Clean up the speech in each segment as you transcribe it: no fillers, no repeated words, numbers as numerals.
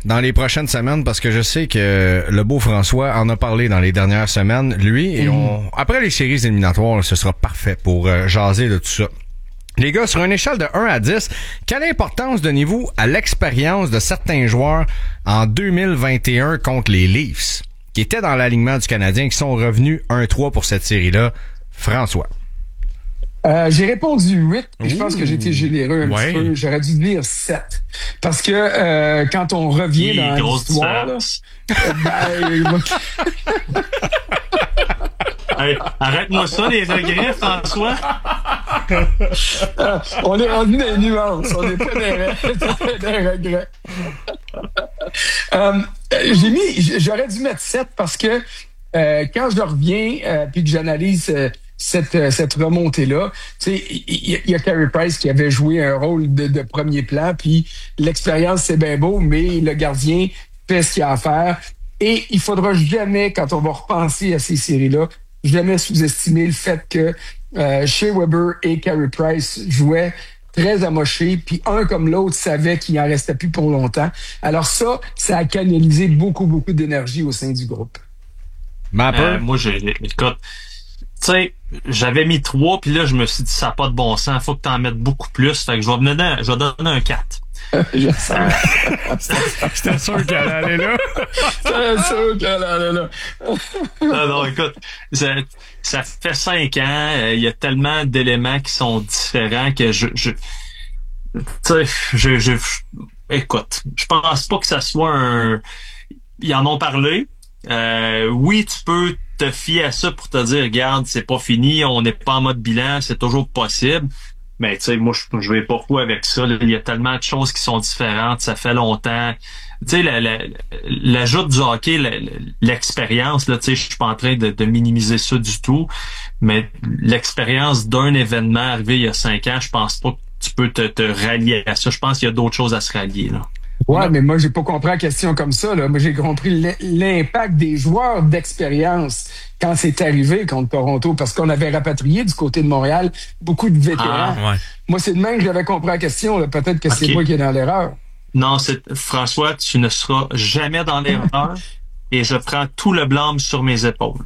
dans les prochaines semaines parce que je sais que le beau François en a parlé dans les dernières semaines, lui, et après les séries éliminatoires, ce sera parfait pour jaser de tout ça. Les gars, sur une échelle de 1 à 10, quelle importance donnez-vous à l'expérience de certains joueurs en 2021 contre les Leafs, qui étaient dans l'alignement du Canadien, qui sont revenus 1-3 pour cette série-là? François. J'ai répondu 8, et je pense que j'ai été généreux un petit peu. J'aurais dû dire 7. Parce que quand on revient dans l'histoire... Hey, arrête-moi ça, les regrets, François. On est rendu dans les nuances. On n'est pas des regrets. J'aurais dû mettre 7 parce que quand je reviens puis que j'analyse cette remontée-là, tu sais, il y a Carey Price qui avait joué un rôle de premier plan, puis l'expérience, c'est bien beau, mais le gardien fait ce qu'il a à faire. Et il faudra jamais, quand on va repenser à ces séries-là, jamais sous-estimer le fait que Shea Weber et Carey Price jouaient très amochés, puis un comme l'autre savait qu'il en restait plus pour longtemps. Alors ça a canalisé beaucoup d'énergie au sein du groupe. Moi, écoute, tu sais, j'avais mis 3, puis là, je me suis dit, ça n'a pas de bon sens, faut que tu en mettes beaucoup plus. Fait que je vais donner un 4. Je sens. J'étais sûr qu'elle allait là. Non, écoute, ça fait 5 ans, il y a tellement d'éléments qui sont différents que écoute, je pense pas que ça soit ils en ont parlé. Oui, tu peux te fier à ça pour te dire, regarde, c'est pas fini, on n'est pas en mode bilan, c'est toujours possible. Mais tu sais, moi, je vais pas fou avec ça. Il y a tellement de choses qui sont différentes, ça fait longtemps. Tu sais, l'ajout du hockey, l'expérience, là, tu sais, je suis pas en train de minimiser ça du tout. Mais l'expérience d'un événement arrivé il y a 5 ans, je pense pas que tu peux te rallier à ça. Je pense qu'il y a d'autres choses à se rallier, là. Ouais, mais moi, j'ai pas compris la question comme ça, là. Moi, j'ai compris l'impact des joueurs d'expérience quand c'est arrivé contre Toronto, parce qu'on avait rapatrié du côté de Montréal beaucoup de vétérans. Moi, c'est de même que j'avais compris la question, là. Peut-être que c'est moi qui est dans l'erreur. Non, François, tu ne seras jamais dans l'erreur et je prends tout le blâme sur mes épaules.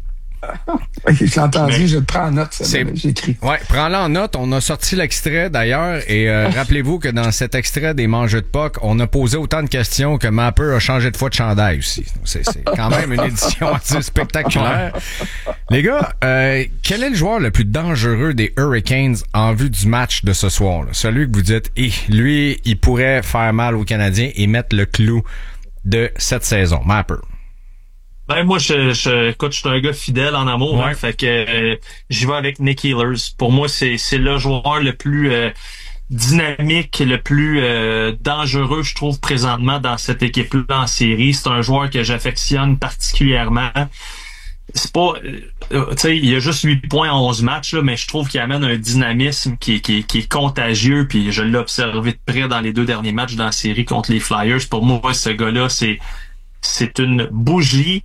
Je l'ai entendu, je le prends en note, j'écris. Ouais, prends-le en note. On a sorti l'extrait d'ailleurs et rappelez-vous que dans cet extrait des Mangeux de Puck, on a posé autant de questions que Mapper a changé de fois de chandail aussi. C'est quand même une édition assez spectaculaire. Les gars, quel est le joueur le plus dangereux des Hurricanes en vue du match de ce soir, là? Celui que vous dites, lui, il pourrait faire mal aux Canadiens et mettre le clou de cette saison. Mapper. Ben moi, écoute, je suis un gars fidèle en amour, hein, fait que j'y vais avec Nick Ehlers. Pour moi, c'est le joueur le plus dynamique, le plus dangereux, je trouve, présentement dans cette équipe-là en série. C'est un joueur que j'affectionne particulièrement. C'est pas, tu sais, il y a juste 8 points en 11 matchs, là, mais je trouve qu'il amène un dynamisme qui est contagieux, puis je l'ai observé de près dans les 2 derniers matchs dans la série contre les Flyers. Pour moi, ce gars-là, c'est une bougie.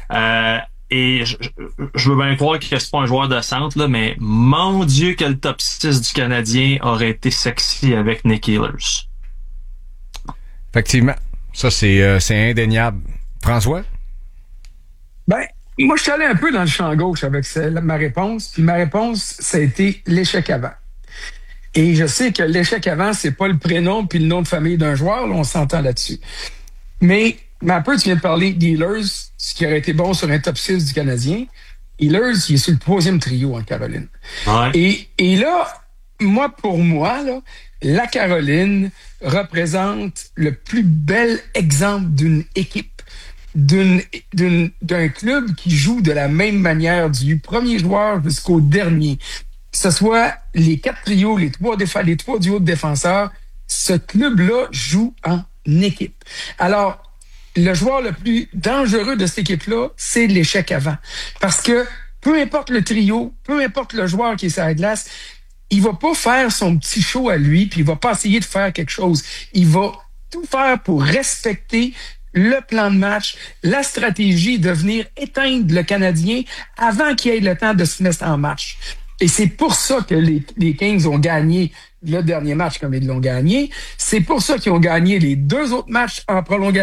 Et je veux bien croire que c'est pas un joueur de centre, là, mais mon Dieu que le top 6 du Canadien aurait été sexy avec Nick Ehlers. Effectivement. Ça, c'est indéniable. François? Ben, moi, je suis allé un peu dans le champ gauche avec ma réponse. Puis ma réponse, ça a été l'échec avant. Et je sais que l'échec avant, c'est pas le prénom puis le nom de famille d'un joueur. Là, on s'entend là-dessus. Mais un peu, tu viens de parler d'Ehlers, ce qui aurait été bon sur un top 6 du Canadien. Ehlers, il est sur le 3e trio en Caroline. Ouais. Et là, pour moi, là, la Caroline représente le plus bel exemple d'une équipe, d'un club qui joue de la même manière du premier joueur jusqu'au dernier. Que ce soit les 4 trios, les 3 duos de défenseurs, ce club-là joue en équipe. Alors, le joueur le plus dangereux de cette équipe-là, c'est l'échec avant. Parce que peu importe le trio, peu importe le joueur qui est sur la glace, il va pas faire son petit show à lui, puis il va pas essayer de faire quelque chose. Il va tout faire pour respecter le plan de match, la stratégie de venir éteindre le Canadien avant qu'il ait le temps de se mettre en match. Et c'est pour ça que les Kings ont gagné le dernier match comme ils l'ont gagné. C'est pour ça qu'ils ont gagné les 2 autres matchs en prolongation.